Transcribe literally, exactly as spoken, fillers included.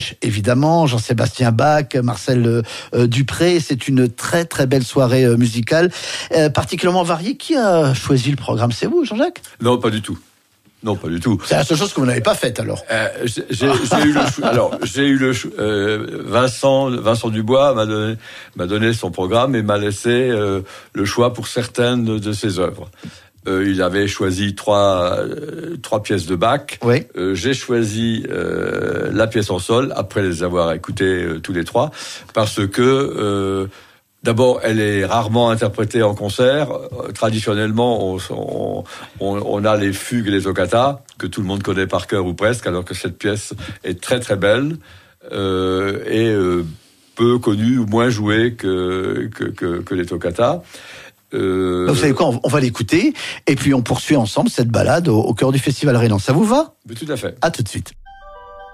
Évidemment, Jean-Sébastien Bach, Marcel euh, Dupré, c'est une très très belle soirée euh, musicale, euh, particulièrement variée. Qui a choisi le programme? C'est vous, Jean-Jacques? Non, pas du tout. Non, pas du tout. C'est la seule chose que vous n'avez pas faite alors. Euh, j'ai, j'ai eu le chou- alors j'ai eu le chou- euh, Vincent Vincent Dubois m'a donné m'a donné son programme et m'a laissé euh, le choix pour certaines de, de ses œuvres. Euh, il avait choisi trois euh, trois pièces de Bach. Oui. Euh, j'ai choisi euh, la pièce en sol après les avoir écoutées euh, tous les trois parce que euh, d'abord, elle est rarement interprétée en concert. Euh, traditionnellement, on, on, on, on a les fugues et les toccatas que tout le monde connaît par cœur ou presque, alors que cette pièce est très très belle euh, et euh, peu connue ou moins jouée que que, que, que les toccatas. Euh... Vous savez quoi, on va l'écouter et puis on poursuit ensemble cette balade au, au cœur du Festival Rhénan. Ça vous va? Tout à fait. À tout de suite.